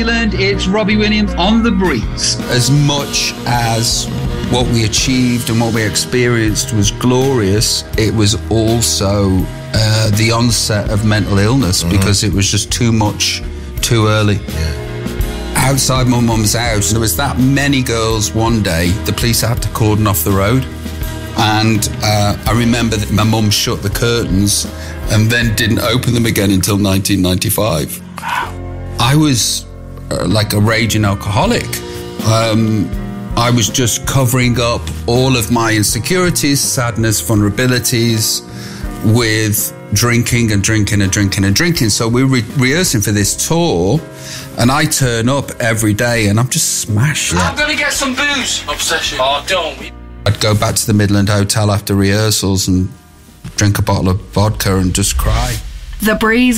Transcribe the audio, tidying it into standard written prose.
Zealand, it's Robbie Williams on The Breeze. As much as what we achieved and what we experienced was glorious, it was also the onset of mental illness because it was just too much, too early. Outside my mum's house, there was that many girls one day, the police had to cordon off the road. And I remember that my mum shut the curtains and then didn't open them again until 1995. Wow. I was like a raging alcoholic. I was just covering up all of my insecurities, sadness, vulnerabilities with drinking and drinking and drinking and drinking. So we were rehearsing for this tour and I turn up every day and I'm just smashed. I'm going to get some booze. Obsession. Oh, don't. I'd go back to the Midland Hotel after rehearsals and drink a bottle of vodka and just cry. The Breeze.